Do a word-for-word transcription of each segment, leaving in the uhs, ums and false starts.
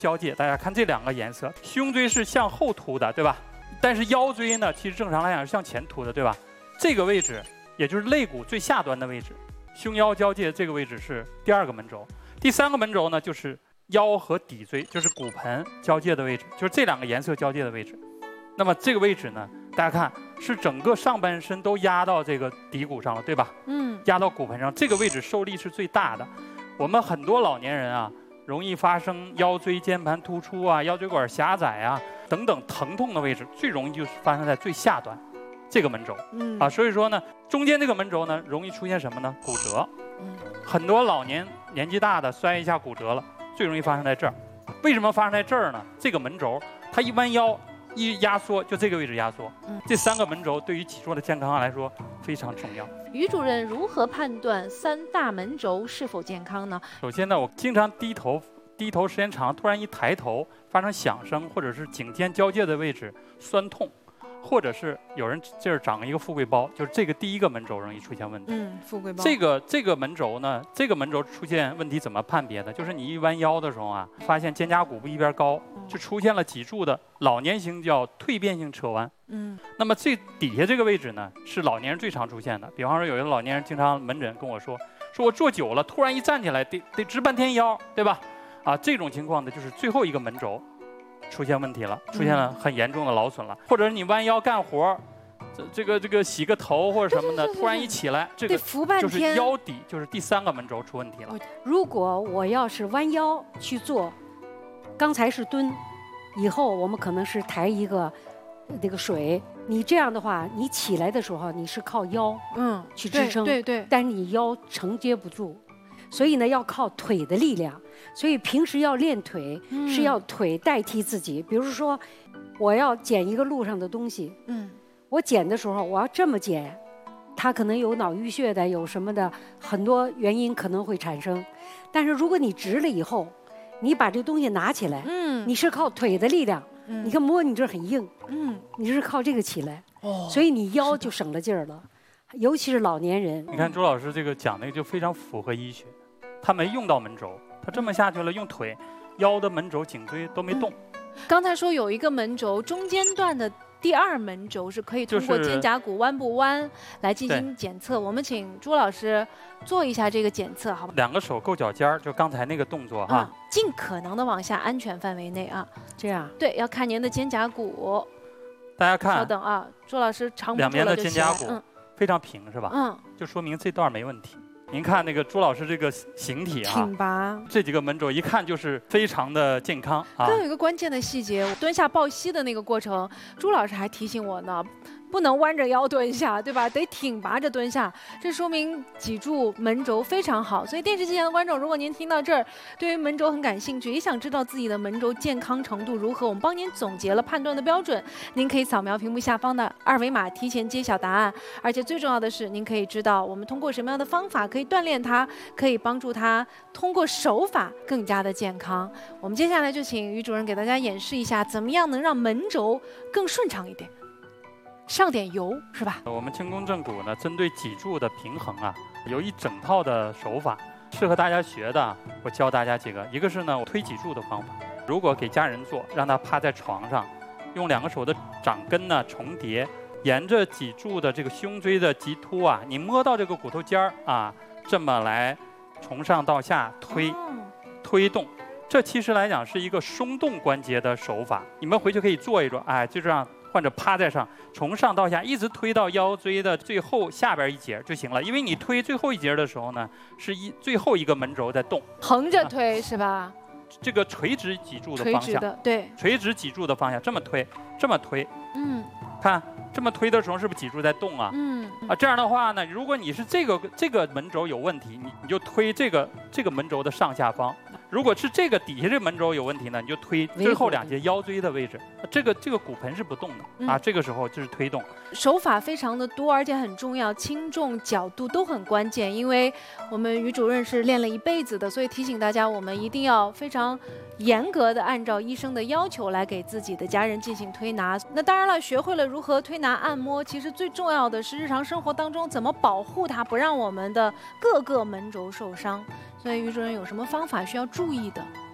交界，大家看这两个颜色，胸椎是向后凸的，对吧？但是腰椎呢，其实正常来讲是向前凸的，对吧？这个位置也就是肋骨最下端的位置，胸腰交界这个位置是第二个门轴。第三个门轴呢，就是腰和骶椎，就是骨盆交界的位置，就是这两个颜色交界的位置。那么这个位置呢，大家看是整个上半身都压到这个骶骨上了，对吧？嗯，压到骨盆上，这个位置受力是最大的。我们很多老年人啊，容易发生腰椎间盘突出啊、腰椎管狭窄啊等等疼痛的位置，最容易就是发生在最下端这个门轴。嗯啊，所以说呢，中间这个门轴呢，容易出现什么呢？骨折。嗯，很多老年年纪大的摔一下骨折了，最容易发生在这儿。为什么发生在这儿呢？这个门轴它一弯腰一压缩，就这个位置压缩。嗯，这三个门轴对于脊柱的健康来说非常重要。 于主任如何判断三大门轴是否健康呢？ 首先呢，我经常低头，低头时间长，突然一抬头发生响声，或者是颈肩交界的位置酸痛，或者是有人这儿长了一个富贵包，就是这个第一个门轴容易出现问题。 嗯，富贵包。 这个这个门轴呢，这个门轴出现问题怎么判别的？就是你一弯腰的时候啊，发现肩胛骨部一边高，就出现了脊柱的老年型叫蜕变性侧弯。嗯，那么最底下这个位置呢，是老年人最常出现的。比方说，有一个老年人经常门诊跟我说，说我坐久了，突然一站起来得得直半天腰，对吧？啊，这种情况呢，就是最后一个门轴出现问题了，出现了很严重的劳损了，或者你弯腰干活，这这个这个洗个头或者什么的，突然一起来，这个就是腰底，就是第三个门轴出问题了。 如果我要是弯腰去做，刚才是蹲，以后我们可能是抬一个那个水，你这样的话，你起来的时候你是靠腰嗯去支撑， 对 对, 对， 但是你腰承接不住。所以呢，要靠腿的力量。所以平时要练腿，嗯、是要腿代替自己。比如说，我要捡一个路上的东西，嗯，我捡的时候我要这么捡，它可能有脑淤血的，有什么的，很多原因可能会产生。但是如果你直了以后，你把这个东西拿起来，嗯，你是靠腿的力量，嗯，你看摸你这很硬，嗯，你是靠这个起来，哦，所以你腰就省了劲儿了。尤其是老年人。 你看周老师这个讲的就非常符合医学。他没用到门轴，他这么下去了，用腿、腰的门轴、颈椎都没动。 嗯、刚才说有一个门轴，中间段的第二门轴是可以通过肩胛骨弯不弯来进行检测。我们请朱老师做一下这个检测，好吧？ 两个手够脚尖儿，就刚才那个动作哈、嗯， 尽可能的往下，安全范围内啊。 这样对，要看您的肩胛骨。 大家看， 稍等啊，朱老师长两边的肩胛骨、 嗯、 非常平，是吧？嗯，就说明这段没问题。您看那个朱老师这个形体啊， 挺拔， 这几个门轴一看就是非常的健康啊。 更有一个关键的细节，蹲下抱膝的那个过程，朱老师还提醒我呢，不能弯着腰蹲下，对吧？得挺拔着蹲下，这说明脊柱门轴非常好。所以电视机前的观众，如果您听到这儿，对于门轴很感兴趣，也想知道自己的门轴健康程度如何，我们帮您总结了判断的标准，您可以扫描屏幕下方的二维码，提前揭晓答案。而且最重要的是，您可以知道我们通过什么样的方法可以锻炼它，可以帮助它通过手法更加的健康。我们接下来就请于主任给大家演示一下，怎么样能让门轴更顺畅一点。上点油是吧？ 我们清宫正骨呢，针对脊柱的平衡啊，有一整套的手法，适合大家学的。我教大家几个，一个是呢，我推脊柱的方法。如果给家人做，让他趴在床上，用两个手的掌根呢重叠，沿着脊柱的这个胸椎的棘突啊，你摸到这个骨头尖儿啊，这么来从上到下推，推动。这其实来讲是一个松动关节的手法，你们回去可以做一做，哎，就这样。患者趴在上，从上到下一直推到腰椎的最后下边一节就行了。因为你推最后一节的时候呢，是一最后一个门轴在动， 横着推、啊、是吧？ 这个垂直脊柱的方向， 垂直的对， 垂直脊柱的方向这么推，这么推，嗯，看这么推的时候是不是脊柱在动啊？嗯啊，这样的话呢，如果你是这个这个门轴有问题，你你就推这个这个门轴的上下方。如果是这个底下这门轴有问题呢，你就推最后两节腰椎的位置，这个这个骨盆是不动的、嗯、啊，这个时候就是推动。 手法非常的多，而且很重要，轻重角度都很关键。因为我们于主任是练了一辈子的，所以提醒大家，我们一定要非常严格的按照医生的要求来给自己的家人进行推拿。那当然了，学会了如何推拿按摩，其实最重要的是日常生活当中怎么保护它，不让我们的各个门轴受伤。所以于主任有什么方法需要注意的？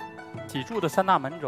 脊柱的三大门轴。